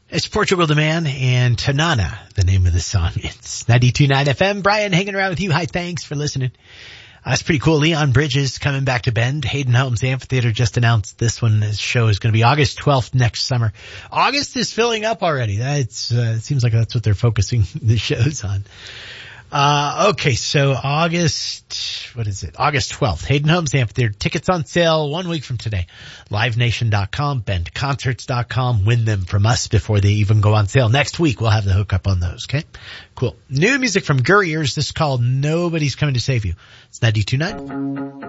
It's Portugal the Man and Tanana, the name of the song. It's 92.9 FM. Brian hanging around with you. Hi, thanks for listening. That's pretty cool. Leon Bridges coming back to Bend. Hayden Helms Amphitheater just announced this show is going to be August 12th next summer. August is filling up already. It seems like that's what they're focusing the shows on. Okay, so August 12th, Hayden Helms Amphitheater. Tickets on sale 1 week from today. LiveNation.com, BendConcerts.com. Win them from us before they even go on sale. Next week, we'll have the hookup on those, okay? Cool. New music from Gurriers. This is called Nobody's Coming to Save You. It's 92.9.